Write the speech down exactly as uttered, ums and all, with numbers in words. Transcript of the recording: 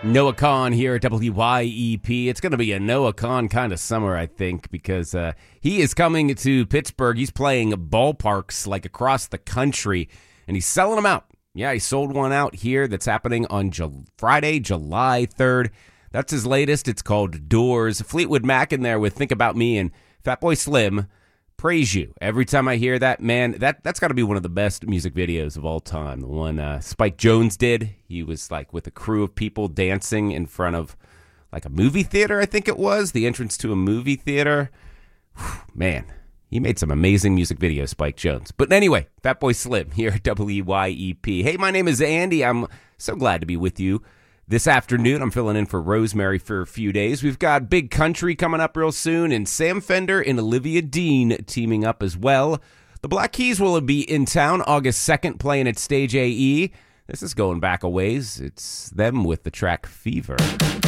Noah Kahan here at W Y E P. It's going to be a Noah Kahan kind of summer, I think, because uh, he is coming to Pittsburgh. He's playing ballparks like across the country, and he's selling them out. Yeah, he sold one out here that's happening on Ju- Friday, July third. That's his latest. It's called Doors. Fleetwood Mac in there with Think About Me and Fatboy Slim. Praise You. Every time I hear that, man, that, that's got to be one of the best music videos of all time. The one uh, Spike Jonze did. He was like with a crew of people dancing in front of like a movie theater, I think it was. The entrance to a movie theater. Whew, man, he made some amazing music videos, Spike Jonze. But anyway, Fatboy Slim here at W Y E P. Hey, my name is Andy. I'm so glad to be with you this afternoon. I'm filling in for Rosemary for a few days. We've got Big Country coming up real soon, and Sam Fender and Olivia Dean teaming up as well. The Black Keys will be in town August second, playing at Stage A E. This is going back a ways. It's them with the track Fever.